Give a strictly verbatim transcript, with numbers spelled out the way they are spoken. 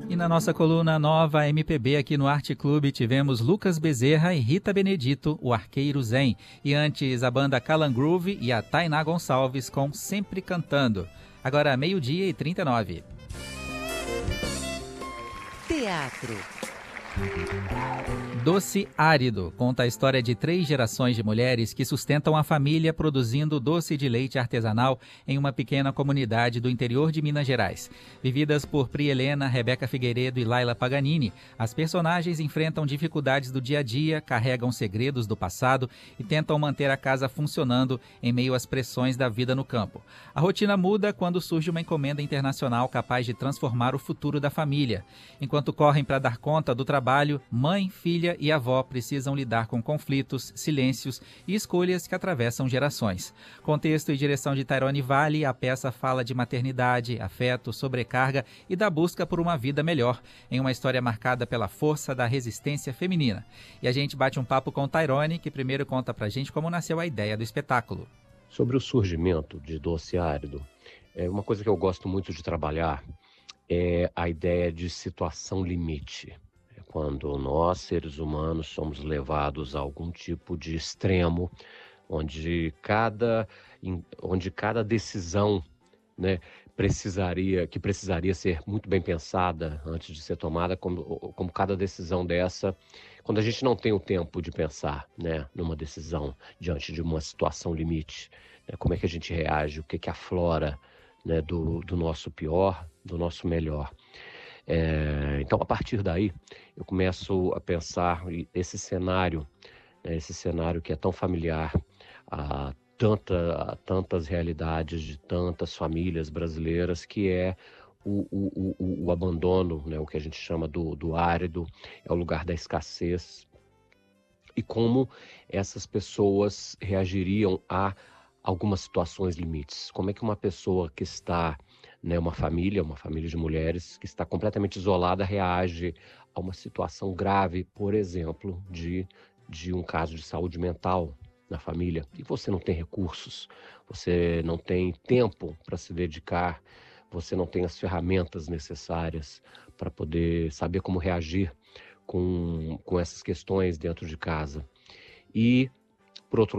E na nossa coluna Nova M P B aqui no Arte Clube tivemos Lucas Bezerra e Rita Benedito, o Arqueiro Zen. E antes a banda Calan Groove e a Tainá Gonçalves com Sempre Cantando. Agora meio-dia e trinta e nove. Teatro. Doce Árido conta a história de três gerações de mulheres que sustentam a família produzindo doce de leite artesanal em uma pequena comunidade do interior de Minas Gerais. Vividas por Pri Helena, Rebeca Figueiredo e Laila Paganini, as personagens enfrentam dificuldades do dia a dia, carregam segredos do passado e tentam manter a casa funcionando em meio às pressões da vida no campo. A rotina muda quando surge uma encomenda internacional capaz de transformar o futuro da família. Enquanto correm para dar conta do trabalho, mãe, filha e avó precisam lidar com conflitos, silêncios e escolhas que atravessam gerações. Contexto e direção de Tairone Vale, a peça fala de maternidade, afeto, sobrecarga e da busca por uma vida melhor, em uma história marcada pela força da resistência feminina. E a gente bate um papo com Tairone, que primeiro conta pra gente como nasceu a ideia do espetáculo. Sobre o surgimento de Doce Árido, é uma coisa que eu gosto muito de trabalhar é a ideia de situação limite. Quando nós, seres humanos, somos levados a algum tipo de extremo, onde cada, onde cada decisão, né, precisaria, que precisaria ser muito bem pensada antes de ser tomada, como, como cada decisão dessa, quando a gente não tem o tempo de pensar, né, numa decisão diante de uma situação limite, né, como é que a gente reage, o que, que aflora, né, do, do nosso pior, do nosso melhor. É, então, a partir daí, eu começo a pensar esse cenário, né, esse cenário que é tão familiar a, tanta, a tantas realidades de tantas famílias brasileiras, que é o, o, o, o abandono, né, o que a gente chama do, do árido, é o lugar da escassez, e como essas pessoas reagiriam a algumas situações limites. Como é que uma pessoa que está... Né, uma família, uma família de mulheres que está completamente isolada reage a uma situação grave, por exemplo, de, de um caso de saúde mental na família, e você não tem recursos, você não tem tempo para se dedicar, você não tem as ferramentas necessárias para poder saber como reagir com, com essas questões dentro de casa. E, por outro